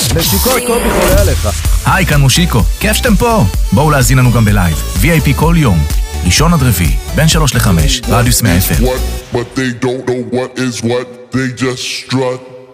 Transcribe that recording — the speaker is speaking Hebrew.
לשיקו, קובי חולה עליך. היי, כאן מושיקו, כיף שאתם פה. בואו להזין לנו גם בלייב, VIP כל יום, ראשון עד רביעי, בין 3 ל-5, רדיוס 100 FM. But they don't know what is what, they just strut.